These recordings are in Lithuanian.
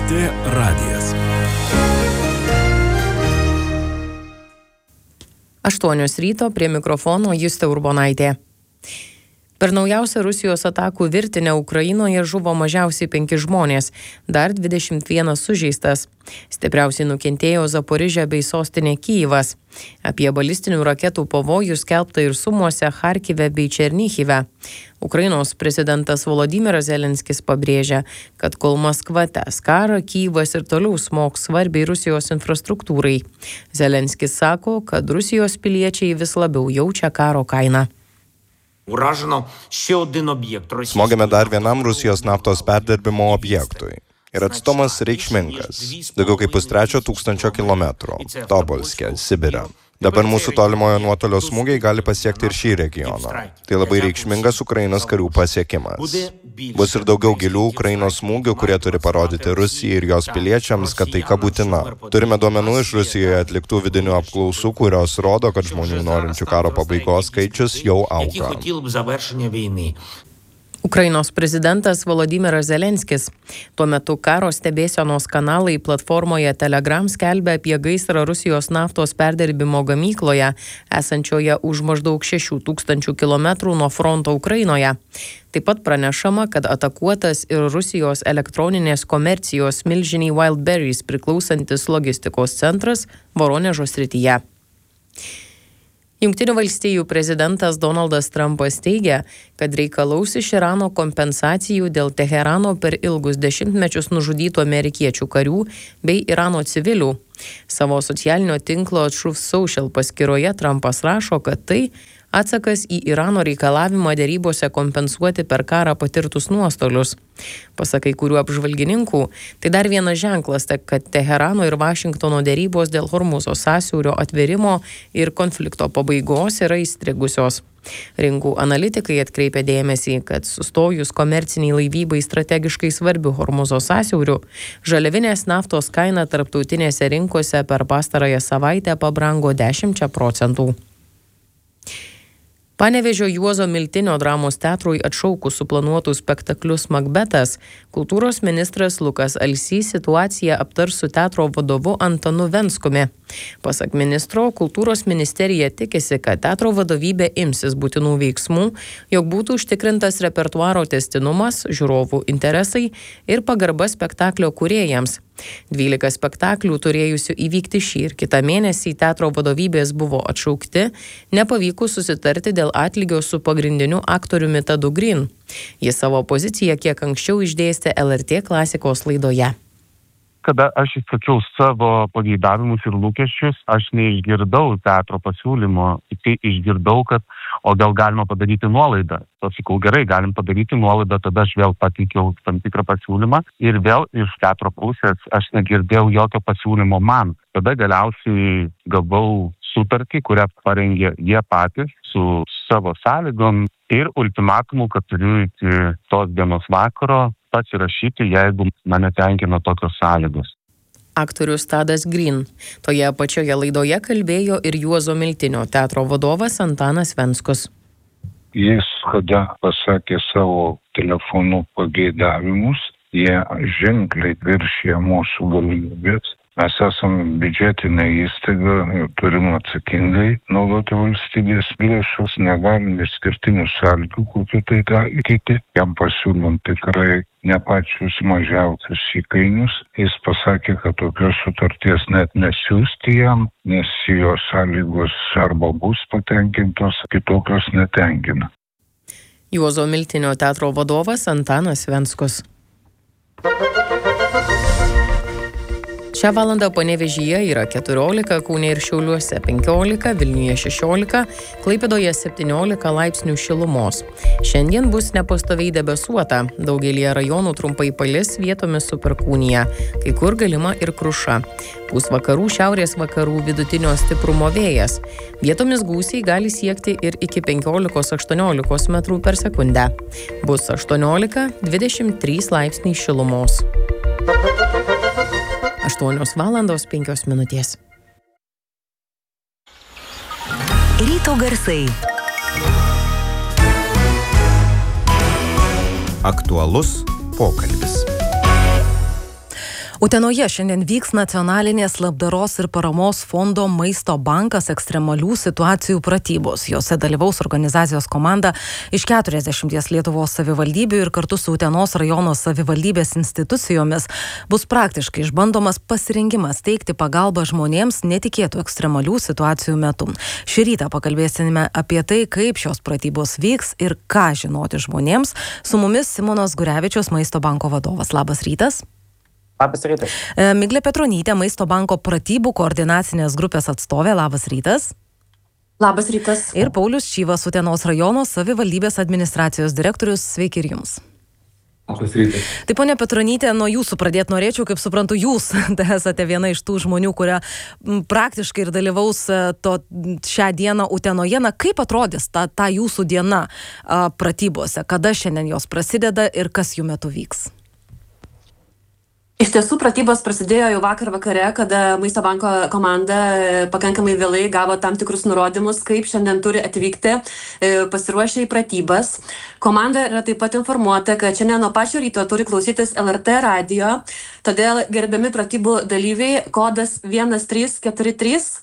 LRT radijas. 8 ryto prie mikrofono Justė Urbonaitė. Per naujausią Rusijos atakų virtinę Ukrainoje žuvo mažiausiai 5 žmonės, dar 21 sužeistas. Stipriausiai nukentėjo Zaporižė bei sostinė Kyjivas. Apie balistinių raketų pavojų skelbta ir Sumuose, Charkive bei Černichive. Ukrainos prezidentas Volodymyras Zelenskis pabrėžia, kad kol Maskva tęs karą, Kyjivas ir toliau smogs svarbiai Rusijos infrastruktūrai. Zelenskis sako, kad Rusijos piliečiai vis labiau jaučia karo kainą. Smogėme dar vienam Rusijos naftos perdirbimo objektui. Ir atstumas reikšmingas. Daugiau kaip 3,5 kilometrų. Tobolske, Sibire. Dabar mūsų tolimojo nuotolio smūgiai gali pasiekti ir šį regioną. Tai labai reikšmingas Ukrainos karių pasiekimas. Bus ir daugiau gilių Ukrainos smūgių, kurie turi parodyti Rusijai ir jos piliečiams, kad taika būtina. Turime duomenų iš Rusijoje atliktų vidinių apklausų, kurios rodo, kad žmonių norinčių karo pabaigos skaičius jau auga. Ukrainos prezidentas Volodymyras Zelenskis. Tuo metu karo stebėsenos kanalai platformoje Telegram skelbia apie gaisrą Rusijos naftos perdirbimo gamykloje, esančioje už maždaug 6000 km nuo fronto Ukrainoje. Taip pat pranešama, kad atakuotas ir Rusijos elektroninės komercijos milžiniai Wildberries priklausantis logistikos centras Voronežo srityje. Jungtinių valstijų prezidentas Donaldas Trumpas teigia, kad reikalaus iš Irano kompensacijų dėl Teherano per ilgus dešimtmečius nužudytų amerikiečių karių bei Irano civilių. Savo socialinio tinklo Truth Social paskyroje Trumpas rašo, kad tai atsakas į Irano reikalavimą derybose kompensuoti per karą patirtus nuostolius. Pasak kai kurių apžvalgininkų, tai dar vienas ženklas, kad Teherano ir Vašingtono derybos dėl Hormuzo sąsiaurio atvėrimo ir konflikto pabaigos yra įstrigusios. Rinkų analitikai atkreipia dėmesį, kad sustojus komerciniai laivybai strategiškai svarbių Hormuzo sąsiaurių, žaliavinės naftos kaina tarptautinėse rinkose per pastarąją savaitę pabrango 10%. Panevėžio Juozo Miltinio dramos teatrui atšaukus suplanuotus spektaklius Makbetas, kultūros ministras Lukas Alsys situaciją aptars su teatro vadovu Antanu Venskumi. Pasak ministro, kultūros ministerija tikisi, kad teatro vadovybė imsis būtinų veiksmų, jog būtų užtikrintas repertuaro tęstinumas, žiūrovų interesai ir pagarba spektaklio kūrėjams. 12 spektaklių turėjusių įvykti šį ir kitą mėnesį teatro vadovybės buvo atšaukti, nepavykus susitarti dėl atlygio su pagrindiniu aktoriumi Tadu Green. Jis savo poziciją kiek anksčiau išdėstė LRT klasikos laidoje. Kada aš išsakiau savo pageidavimus ir lūkesčius, aš neišgirdau teatro pasiūlymo, tik išgirdau, kad o gal galima padaryti nuolaidą. Sakau, gerai, galim padaryti nuolaidą, tada aš vėl pateikiau tam tikrą pasiūlymą ir vėl iš teatro pusės aš negirdėjau jokio pasiūlymo man. Tada galiausiai gavau sutartį, kurią parengė jie patys su savo sąlygom ir ultimatumu, kad turiu iki tos dienos vakaro pasirašyti, jeigu mane tenkina tokios sąlygos. Aktorius Tadas Green. Toje pačioje laidoje kalbėjo ir Juozo Miltinio teatro vadovas Antanas Venskus. Jis, kada pasakė savo telefonų pageidavimus, jie ženkliai viršė mūsų galimybės. Mes esame biudžetinė įstaiga ir turim atsakingai naudoti valstybės lėšas, negalim išskirtinių sąlygų, kokiu tai taikyti. Jam pasiūlom tikrai ne pačius mažiausius įkainius. Jis pasakė, kad tokios sutarties net nesiųsti jam, nes jo sąlygos arba bus patenkintos, kitokios netenkina. Juozo Miltinio teatro vadovas Antanas Venskus. Šią valandą Panevėžyje yra 14, Kaune ir Šiauliuose 15, Vilniuje 16, Klaipėdoje 17 laipsnių šilumos. Šiandien bus nepastoviai debesuota, daugelyje rajonų trumpai palis, vietomis su perkūnija, kai kur galima ir kruša. Pūs vakarų, šiaurės vakarų vidutinio stiprumo vėjas. Vietomis gūsiai gali siekti ir iki 15–18 metrų per sekundę. Bus 18–23 laipsniai šilumos. 8:05. Ryto garsai. Aktualus pokalbis. Utenoje šiandien vyks nacionalinės labdaros ir paramos fondo Maisto bankas ekstremalių situacijų pratybos. Jose dalyvaus organizacijos komanda iš 40 Lietuvos savivaldybių ir kartu su Utenos rajono savivaldybės institucijomis bus praktiškai išbandomas pasirengimas teikti pagalbą žmonėms netikėtų ekstremalių situacijų metu. Šį rytą pakalbėsime apie tai, kaip šios pratybos vyks ir ką žinoti žmonėms. Su mumis Simonas Gurevičius, Maisto banko vadovas. Labas rytas. Labas rytas. Miglė Petronytė, Maisto banko pratybų koordinacinės grupės atstovė. Labas rytas. Labas rytas. Ir Paulius Čyvas, Utenos rajono savivaldybės administracijos direktorius. Sveiki ir jums. Labas rytas. Tai ponia Petronytė, nuo jūsų pradėti norėčiau, kaip suprantu, jūs esate viena iš tų žmonių, kurie praktiškai ir dalyvaus šią dieną Utenoje. Na, kaip atrodys ta jūsų diena pratybose? Kada šiandien jos prasideda ir kas jų metu vyks? Iš tiesų, pratybos prasidėjo jau vakar vakare, kada Maisto banko komanda pakankamai vėlai gavo tam tikrus nurodymus, kaip šiandien turi atvykti pasiruošę į pratybas. Komanda yra taip pat informuota, kad šiandien nuo pačio ryto turi klausytis LRT radio, todėl gerbiami pratybų dalyviai, kodas 1343.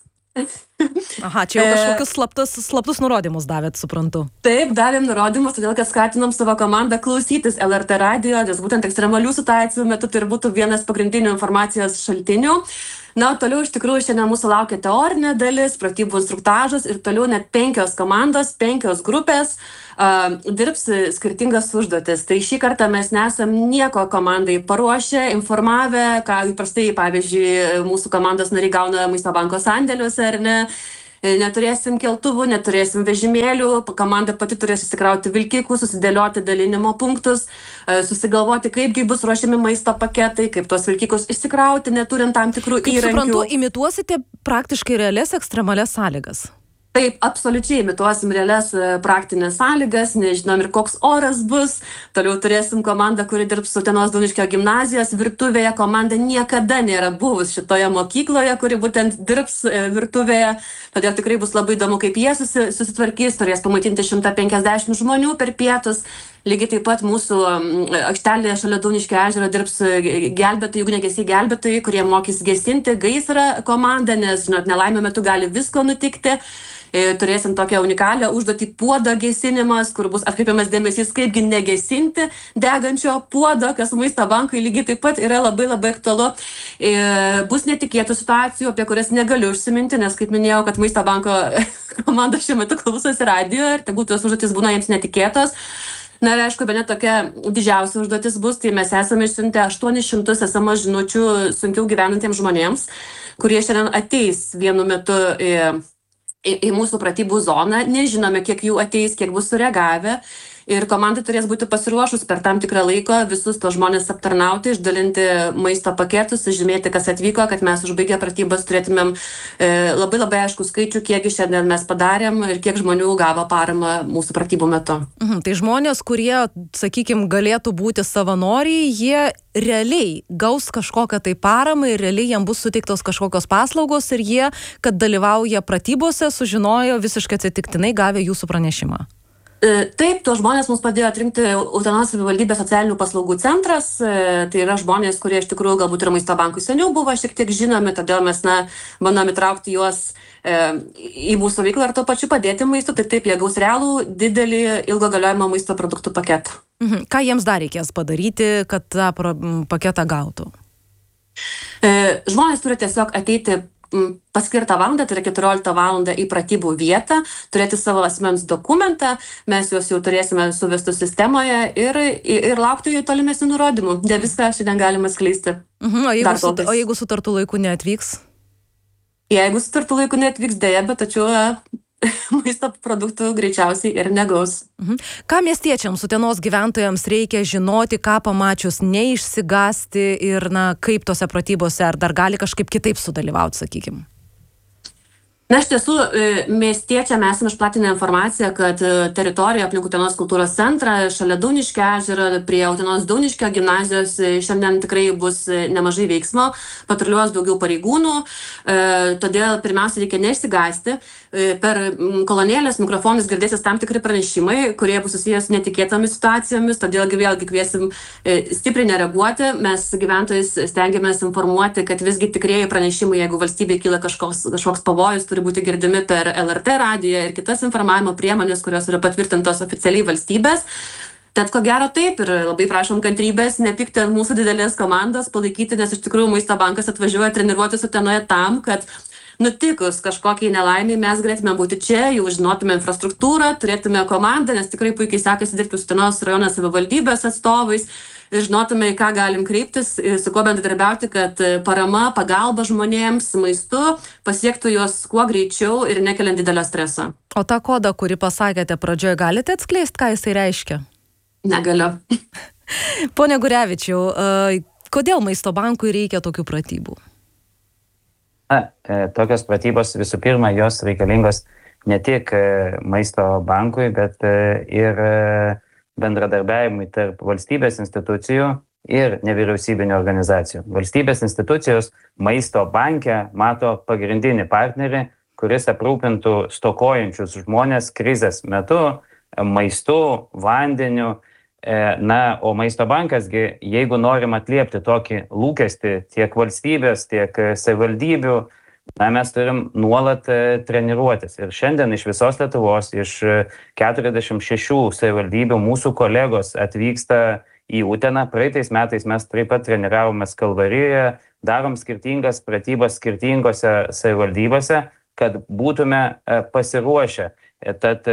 Aha, čia jau kažkokius slaptus nurodymus davėt, suprantu. Taip, davėm nurodymus, todėl kad skatinom savo komandą klausytis LRT radio, nes būtent ekstremalių situacijų metu tai būtų vienas pagrindinių informacijos šaltinių. Na, toliau iš tikrųjų šiandien mūsų laukia teorinė dalis, pratybų instruktažas ir toliau net 5 komandos, 5 grupės dirbs skirtingas užduotis. Tai šį kartą mes nesam nieko komandai paruošę, informavę, ką įprastai, pavyzdžiui, mūsų komandos nariai gauna Maisto banko sandėliuose, ar ne. Neturėsim keltuvų, neturėsim vežimėlių, komanda pati turės įsikrauti vilkikų, susidėlioti dalinimo punktus, susigalvoti, kaipgi bus ruošiami maisto paketai, kaip tuos vilkikus įsikrauti, neturint tam tikrų įrankių. Kaip suprantu, imituosite praktiškai realias ekstremalias sąlygas? Taip, absoliučiai imituosim realias praktinės sąlygas, nežinom ir koks oras bus. Toliau turėsim komandą, kuri dirbs Utenos Dauniškio gimnazijos virtuvėje. Komanda niekada nėra buvus šitoje mokykloje, kuri būtent dirbs virtuvėje. Todėl tikrai bus labai įdomu, kaip jie susitvarkys, turės pamaitinti 150 žmonių per pietus. Lygiai taip pat mūsų aikštelėje šalia Dauniškio ežero dirbs gelbėtojai, ugniagesiai gelbėtojai, kurie mokys gesinti gaisrą komandą, nes, žinot, nelaimė metu gali visko nutikti. Turėsim tokią unikalią užduotį puodo gesinimas, kur bus atkreipiamas dėmesys, kaipgi negesinti degančio puodo, kas Maisto bankui lygiai taip pat yra labai labai aktualu. Bus netikėtų situacijų, apie kurias negaliu užsiminti, nes, kaip minėjau, kad Maisto banko komanda šiuo metu klausosi radio ir tegul tos užduotys būna jiems netikėtos. Na ir aišku, bene tokia didžiausia užduotis bus, tai mes esame išsiuntę 800 SMS žinučių sunkiau gyvenantiems žmonėms, kurie šiandien ateis vienu metu į mūsų pratybų zoną. Nežinome, kiek jų ateis, kiek bus sureagavę. Ir komanda turės būti pasiruošus per tam tikrą laiką visus tos žmonės aptarnauti, išdalinti maisto paketus, sužymėti, kas atvyko, kad mes užbaigę pratybas turėtumėm labai labai aišku skaičių, kiek šiandien mes padarėm ir kiek žmonių gavo paramą mūsų pratybų metu. Tai žmonės, kurie, sakykime, galėtų būti savanoriai, jie realiai gaus kažkokią tai paramą ir realiai jiems bus suteiktos kažkokios paslaugos ir jie, kad dalyvauja pratybose, sužinojo visiškai atsitiktinai gavę jūsų pranešimą. Taip, tuos žmonės mums padėjo atrinkti Utenos savivaldybės socialinių paslaugų centras. Tai yra žmonės, kurie iš tikrųjų galbūt ir Maisto bankui seniau buvo šiek tiek žinomi, todėl mes bandom įtraukti juos į mūsų veiklą ir tuo pačiu padėti maistu. Tai taip, jie gaus realų, didelį, ilgo galiojimo maisto produktų paketą. Ką jiems dar reikės padaryti, kad tą paketą gautų? Žmonės turi tiesiog ateiti paskirtą valandą, tai yra 14 valandą į pratybų vietą, turėti savo asmens dokumentą, mes juos jau turėsime suvestų sistemoje ir laukti jų tolimesnių nurodymų. Ne viską šiandien galima skleisti. O jeigu sutartų laiku neatvyks? Jeigu sutartų laiku neatvyks, dėja, bet tačiau maisto produktų greičiausiai ir negaus. Ką miestiečiams, Utenos gyventojams reikia žinoti, ką pamačius neišsigąsti ir kaip tose pratybose, ar dar gali kažkaip kitaip sudalyvauti, sakykime? Na, iš tiesų, miestiečiam esame išplatinę informaciją, kad teritorija aplink Utenos kultūros centrą, šalia Dauniškio ežero, prie Utenos Dauniškio gimnazijos šiandien tikrai bus nemažai veiksmo, patruliuos daugiau pareigūnų, todėl pirmiausia reikia neišsigąsti. Per kolonėlės mikrofonus girdėsis tam tikri pranešimai, kurie bus susijęs su netikėtomis situacijomis, todėl vėlgi kviesim stipriai nereaguoti. Mes gyventojus stengiamės informuoti, kad visgi tikrieji pranešimai, jeigu valstybėje kyla kažkoks pavojus, turi būti girdimi per LRT radiją ir kitas informavimo priemonės, kurios yra patvirtintos oficialiai valstybės. Tad ko gero taip ir labai prašom kantrybės, nepykti ant mūsų didelės komandos, palaikyti, nes iš tikrųjų Maisto bankas atvažiuoja treniruotis Utenoje tam, kad nutikus kažkokiai nelaimiai mes galėtume būti čia, jau žinotume infrastruktūrą, turėtume komandą, nes tikrai puikiai sekasi dirbti su Utenos rajono savivaldybės atstovais ir žinotume, į ką galim kreiptis, su kuo bendradarbiauti, kad parama, pagalba žmonėms maistu pasiektų juos kuo greičiau ir nekeliant didelio streso. O tą kodą, kurį pasakėte pradžioje, galite atskleisti, ką jisai reiškia? Negaliu. Pone Gurevičiau, kodėl Maisto bankui reikia tokių pratybų? Tokios pratybos visų pirma, jos reikalingos ne tik Maisto bankui, bet ir bendradarbiavimui tarp valstybės institucijų ir nevyriausybinių organizacijų. Valstybės institucijos Maisto banke mato pagrindinį partnerį, kuris aprūpintų stokojančius žmonės krizės metu maistu, vandeniu. O Maisto bankasgi, jeigu norim atliepti tokį lūkestį tiek valstybės, tiek savivaldybių, mes turim nuolat treniruotis. Ir šiandien iš visos Lietuvos, iš 46 savivaldybių mūsų kolegos atvyksta į Uteną. Praeitais metais mes taip pat treniravomės Kalvarijoje, darom skirtingas pratybas skirtingose savivaldybėse, kad būtume pasiruošę. Tad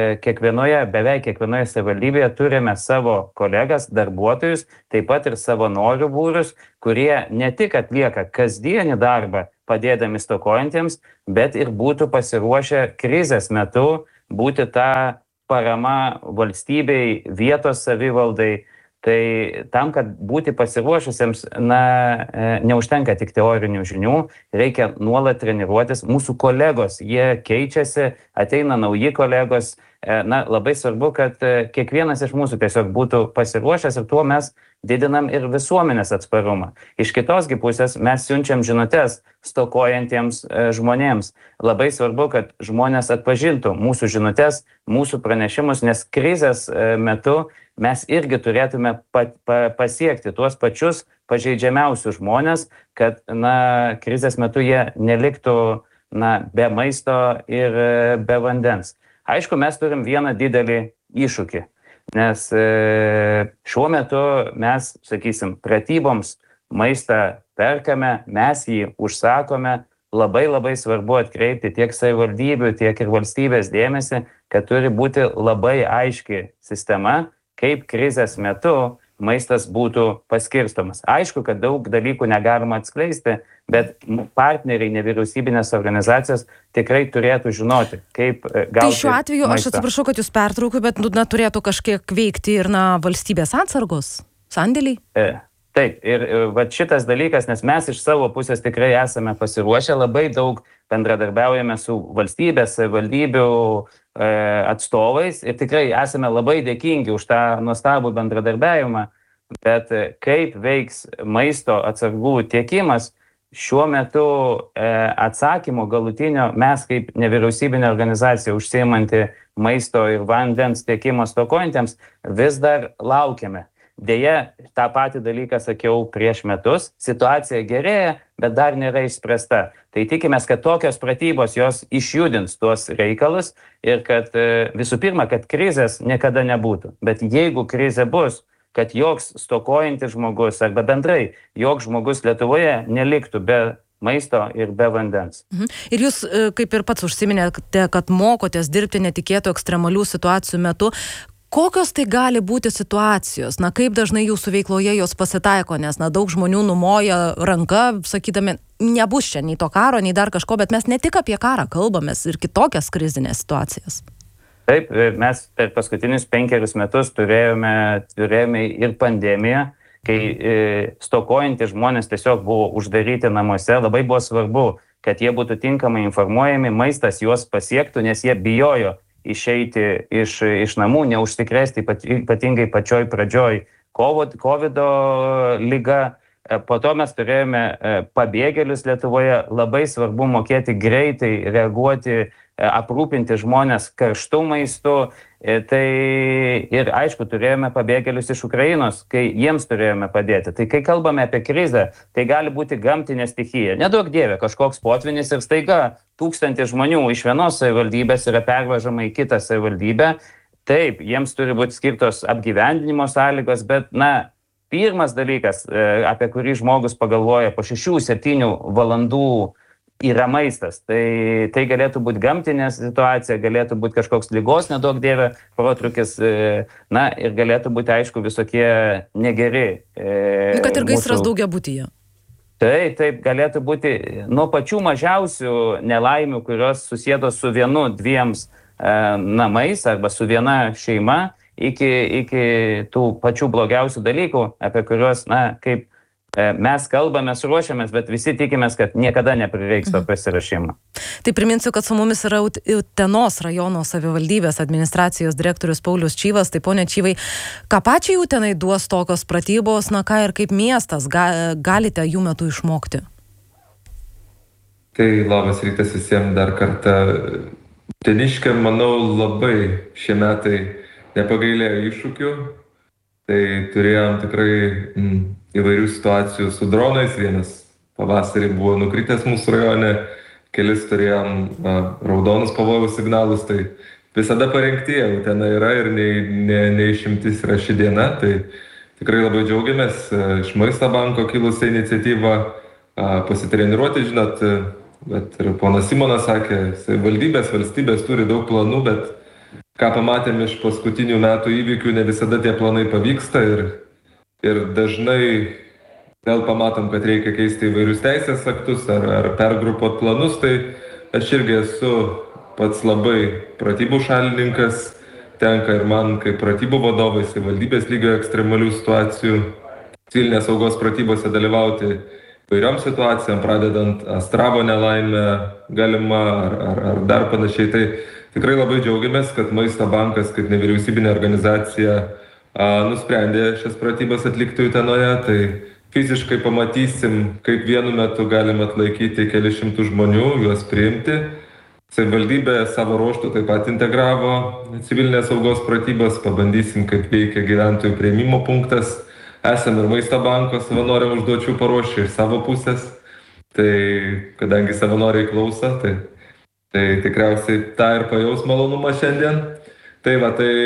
beveik kiekvienoje savivaldybėje turime savo kolegas, darbuotojus, taip pat ir savanorių būrius, kurie ne tik atlieka kasdienį darbą padėdami stokojantiems, bet ir būtų pasiruošę krizės metu būti tą parama valstybei, vietos savivaldai. Tai tam, kad būti pasiruošusiems, neužtenka tik teorinių žinių, reikia nuolat treniruotis. Mūsų kolegos, jie keičiasi, ateina nauji kolegos. Labai svarbu, kad kiekvienas iš mūsų tiesiog būtų pasiruošęs ir tuo mes didinam ir visuomenės atsparumą. Iš kitosgi pusės mes siunčiam žinutes stokojantiems žmonėms. Labai svarbu, kad žmonės atpažintų mūsų žinutes, mūsų pranešimus, nes krizės metu mes irgi turėtume pasiekti tuos pačius pažeidžiamiausius žmonės, kad krizės metu jie neliktų be maisto ir be vandens. Aišku, mes turim vieną didelį iššūkį, nes šiuo metu mes, sakysim, pratyboms maistą perkame, mes jį užsakome. Labai svarbu atkreipti tiek savivaldybių, tiek ir valstybės dėmesį, kad turi būti labai aiški sistema, kaip krizės metu maistas būtų paskirstomas. Aišku, kad daug dalykų negalima atskleisti, bet partneriai, nevyriausybinės organizacijos tikrai turėtų žinoti, kaip gauti. Tai šiuo atveju, aš atsiprašau, kad jūs pertraukiu, bet turėtų kažkiek veikti ir valstybės atsargos, sandėliai? Taip, ir šitas dalykas, nes mes iš savo pusės tikrai esame pasiruošę, labai daug bendradarbiaujame su valstybės, savivaldybių atstovais ir tikrai esame labai dėkingi už tą nuostabų bendradarbiavimą, bet kaip veiks maisto atsargų tiekimas, šiuo metu atsakymo galutinio mes kaip nevyriausybinė organizacija užsiimanti maisto ir vandens tiekimo stokojantiems vis dar laukiame. Deja, tą patį dalyką sakiau prieš metus, situacija gerėja, bet dar nėra išspręsta. Tai tikimės, kad tokios pratybos jos išjudins tuos reikalus ir kad visų pirma, kad krizės niekada nebūtų. Bet jeigu krizė bus, kad joks stokojantis žmogus arba bendrai joks žmogus Lietuvoje neliktų be maisto ir be vandens. Ir jūs, kaip ir pats užsiminėte, kad mokotės dirbti netikėtų ekstremalių situacijų metu. Kokios tai gali būti situacijos? Kaip dažnai jūsų veikloje jos pasitaiko, nes daug žmonių numoja ranką, sakydami, nebus čia nei to karo, nei dar kažko, bet mes ne tik apie karą kalbamės ir kitokias krizinės situacijas. Taip, mes per paskutinius 5 metus turėjome ir pandemiją, kai stokojantys žmonės tiesiog buvo uždaryti namuose. Labai buvo svarbu kad jie būtų tinkamai informuojami, maistas juos pasiektų, nes jie bijojo išeiti iš namų, neužsikrėsti ypatingai pačioj pradžioj COVID liga. Po to mes turėjome pabėgėlius Lietuvoje, labai svarbu mokėti greitai reaguoti, aprūpinti žmonės karštų maistų. Tai ir aišku, turėjome pabėgėlius iš Ukrainos, kai jiems turėjome padėti. Tai kai kalbame apie krizę, tai gali būti gamtinė stichija. Neduok Dieve, kažkoks potvynis ir staiga 1000 žmonių iš vienos savivaldybės yra pervažama į kitą savivaldybę. Taip, jiems turi būti skirtos apgyvendinimo sąlygos, bet, pirmas dalykas, apie kurį žmogus pagalvoja po 6-7 valandų yra maistas. Tai galėtų būti gamtinė situacija, galėtų būti kažkoks ligos, neduok Dieve, protrūkis, ir galėtų būti, aišku, visokie negeri. Kad ir gaisras daugiabutyje. Taip, galėtų būti nuo pačių mažiausių nelaimių, kurios susėdos su 1-2 namais arba su viena šeima, iki tų pačių blogiausių dalykų, apie kuriuos, kaip mes kalbame, ruošiamės, bet visi tikimės, kad niekada neprireiks to pasirašymo. Tai priminsiu, kad su mumis yra Utenos rajono savivaldybės administracijos direktorius Paulius Čyvas. Tai ponia Čyvai, ką pačiai Utenai duos tokios pratybos, ką ir kaip miestas galite jų metu išmokti? Tai labas rytas visiems dar kartą. Uteniškiam, manau, labai šie metai nepagailėjo iššūkių. Tai turėjom tikrai įvairių situacijų su dronais. Vienas pavasarį buvo nukritęs mūsų rajone, kelis turėjom raudonus pavojaus signalus. Tai visada parengti Utena yra ir neišimtis yra ši diena. Tai tikrai labai džiaugiamės iš Maisto banko kilusią iniciatyvą pasitreniruoti, žinot, bet ir ponas Simonas sakė, savivaldybės, valstybės turi daug planų, bet ką pamatėm iš paskutinių metų įvykių, ne visada tie planai pavyksta ir dažnai vėl pamatom, kad reikia keisti įvairius teisės aktus ar pergrupuot planus. Tai aš irgi esu pats labai pratybų šalininkas, tenka ir man kaip pratybų vadovai savivaldybės lygio ekstremalių situacijų, civilinės saugos pratybose dalyvauti įvairiom situacijom, pradedant Astravo nelaimę galima ar dar panašiai. Tai tikrai labai džiaugiamės, kad Maisto bankas kaip nevyriausybinė organizacija nusprendė šias pratybas atlikti Utenoje. Tai fiziškai pamatysim, kaip vienu metu galime atlaikyti kelius šimtus žmonių, juos priimti. Savivaldybė savo ruožtu taip pat integravo civilinės saugos pratybas, pabandysim, kaip veikia gyventojų priėmimo punktas. Esam ir Maisto banko savanoriam užduočių paruošę iš savo pusės. Tai kadangi savanoriai klauso, tai tikriausiai tą ir pajaus malonumą šiandien. Tai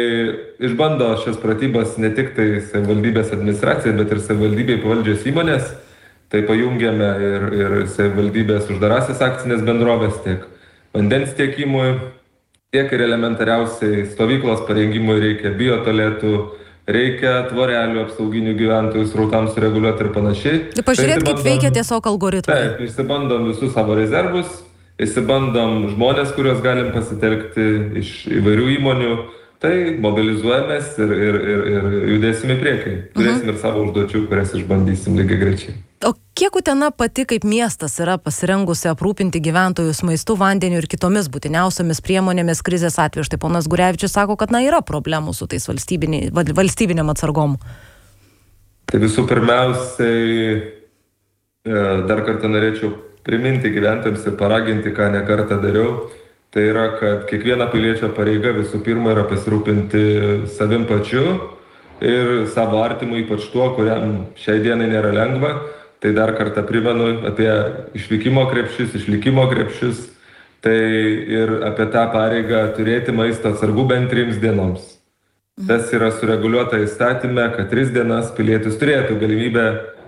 išbando šias pratybas ne tik tai savivaldybės administracija, bet ir savivaldybei pavaldžios įmonės. Tai pajungėme ir savivaldybės uždarasis akcinės bendrovės tiek vandens tiekimui, tiek ir elementariausiai stovyklos parengimui reikia biotualetų, reikia tvorelių apsauginių gyventojų srautams sureguliuoti ir panašiai. Pažiūrėt, kaip veikia tiesiog algoritmai. Taip, išsibandom visus savo rezervus, išsibandom žmonės, kuriuos galim pasitelkti iš įvairių įmonių, tai mobilizuojamės ir judėsim į priekį. Turėsim ir savo užduočių, kurias išbandysim lygiai greičiai. O kiek Utena pati kaip miestas yra pasirengusi aprūpinti gyventojus maistu, vandeniu ir kitomis būtiniausiomis priemonėmis krizės atveju? Štai ponas Gurevičius sako, kad yra problemų su tais valstybiniam atsargom. Tai visų pirmiausiai dar kartą norėčiau priminti gyventojams ir paraginti, ką ne kartą dariau. Tai yra, kad kiekviena piliečio pareiga visų pirma yra pasirūpinti savim pačiu ir savo artimu, ypač tuo, kuriam šiai dienai nėra lengva. Tai dar kartą primenu apie išvykimo krepšius, išlikimo krepšius, tai ir apie tą pareigą turėti maisto atsargų bent 3 dienoms. Tas yra sureguliuota įstatyme, kad 3 dienas pilietis turėtų galimybę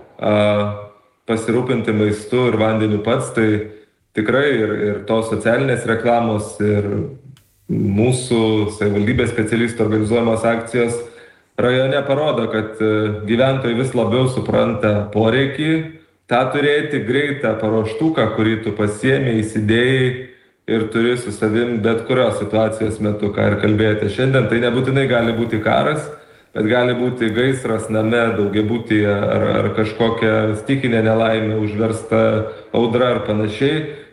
pasirūpinti maistu ir vandeniu pats. Tai tikrai ir tos socialinės reklamos ir mūsų savivaldybės specialistų organizuojamos akcijos rajone parodo, kad gyventojai vis labiau supranta poreikį tą turėti greitą paruoštuką, kurį tu pasiėmė, įsidėjai ir turi su savim bet kurios situacijos metu, ką ir kalbėjote šiandien. Tai nebūtinai gali būti karas, bet gali būti gaisras name, daugiabutyje ar kažkokia stichinė nelaimė, užversta audra ar panašiai.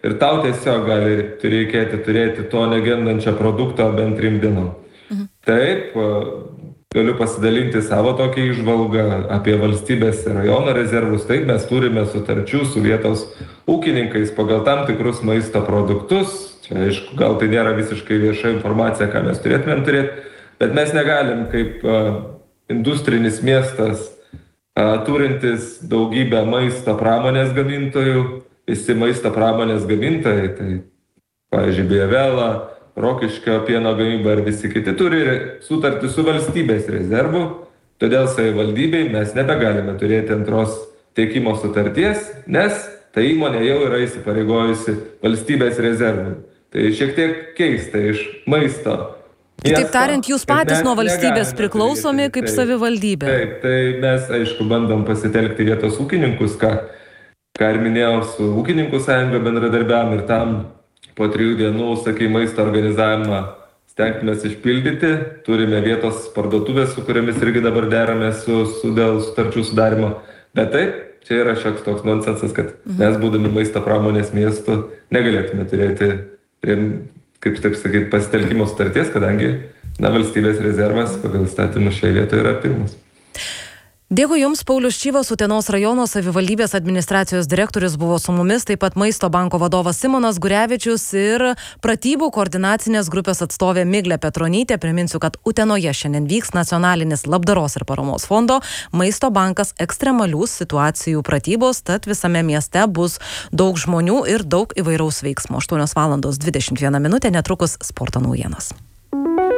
ir tau tiesiog gali reikėti turėti to negendančio produkto bent 3 dienom. Taip, galiu pasidalinti savo tokią įžvalgą apie valstybės ir rajono rezervus. Taip, mes turime sutarčių su vietos ūkininkais pagal tam tikrus maisto produktus. Čia, aišku, gal tai nėra visiškai vieša informacija, ką mes turėtumėm turėti, bet mes negalim kaip industrinis miestas, turintis daugybę maisto pramonės gamintojų, visi maisto pramonės gamintojai, tai, pavyzdžiui, Bievela, Rokiškio pieno gamyba ir visi kiti turi sutartį su valstybės rezervu, todėl savivaldybei mes nebegalime turėti antros tiekimo sutarties, nes ta įmonė jau yra įsipareigojusi valstybės rezervui. Tai šiek tiek keista iš maisto. Taip tariant, jūs patys nuo valstybės priklausomi kaip savivaldybė. Taip, tai mes, aišku, bandom pasitelkti vietos ūkininkus, ką ir minėjau, su ūkininkų sąjunga bendradarbiavom ir tam po 3 dienų, sakai, maisto organizavimą stengtumės išpildyti. Turime vietos parduotuvės, su kuriamis irgi dabar derame dėl sutarčių sudarimo. Bet taip, čia yra šioks toks nonsensas, kad mes, būdami maisto pramonės miestu, negalėtume turėti, kaip taip sakyti, pasitelkimo sutarties, kadangi valstybės rezervas pagal įstatymus šioje vietoje yra pirmas. Dėkui Jums, Paulius Čyvas, Utenos rajono savivaldybės administracijos direktorius buvo su mumis, taip pat Maisto banko vadovas Simonas Gurevičius ir pratybų koordinacinės grupės atstovė Miglė Petronytė. Priminsiu, kad Utenoje šiandien vyks nacionalinis labdaros ir paramos fondo Maisto bankas ekstremalių situacijų pratybos, tad visame mieste bus daug žmonių ir daug įvairaus veiksmo. 8:21 netrukus sporto naujienos.